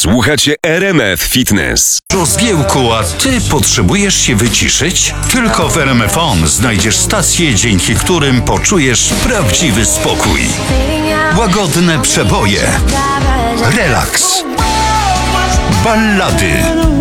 Słuchacie RMF Fitness. Rozgiełku, a ty potrzebujesz się wyciszyć? Tylko w RMF On znajdziesz stacje, dzięki którym poczujesz prawdziwy spokój. Łagodne przeboje, relaks, ballady,